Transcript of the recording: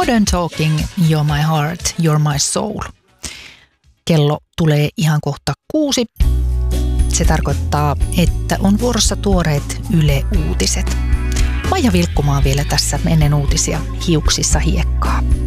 Modern Talking, You're My Heart, You're My Soul. Kello tulee ihan kohta 6. Se tarkoittaa, että on vuorossa tuoreet Yle Uutiset. Maija Vilkkumaa vielä tässä ennen uutisia hiuksissa hiekkaa.